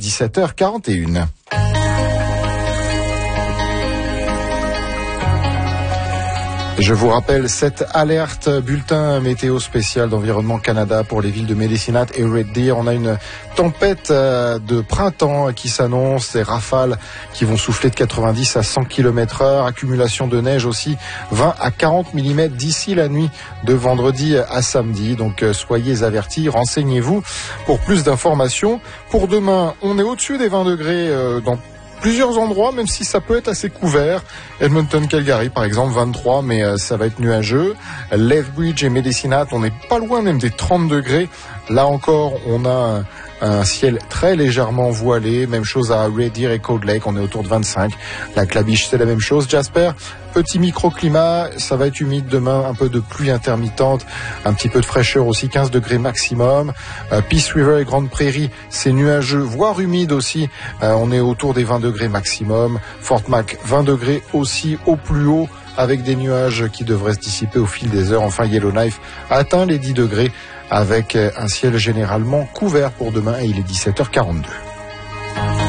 17h41. Je vous rappelle cette alerte bulletin météo spécial d'Environnement Canada pour les villes de Medicine Hat et Red Deer. On a une tempête de printemps qui s'annonce, des rafales qui vont souffler de 90 à 100 km/h, accumulation de neige aussi 20 à 40 mm d'ici la nuit de vendredi à samedi. Donc soyez avertis, renseignez-vous pour plus d'informations. Pour demain, on est au-dessus des 20 degrés dans plusieurs endroits, même si ça peut être assez couvert. Edmonton, Calgary, par exemple, 23, mais ça va être nuageux. Lethbridge et Medicine Hat, on n'est pas loin même des 30 degrés. Là encore, on a un ciel très légèrement voilé. Même chose à Red Deer et Cold Lake, on est autour de 25. La Clabiche, c'est la même chose. Jasper, petit microclimat, ça va être humide demain, un peu de pluie intermittente, un petit peu de fraîcheur aussi, 15 degrés maximum. Peace River et Grande Prairie, c'est nuageux, voire humide aussi. On est autour des 20 degrés maximum. Fort Mac, 20 degrés aussi au plus haut, avec des nuages qui devraient se dissiper au fil des heures. Enfin, Yellowknife atteint les 10 degrés avec un ciel généralement couvert pour demain et il est 17h42.